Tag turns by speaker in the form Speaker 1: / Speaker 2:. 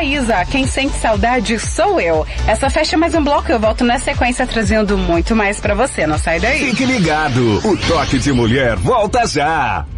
Speaker 1: Maísa, quem sente saudade sou eu. Essa fecha mais um bloco, eu volto na sequência trazendo muito mais pra você, não sai daí.
Speaker 2: Fique ligado, o Toque de Mulher volta já.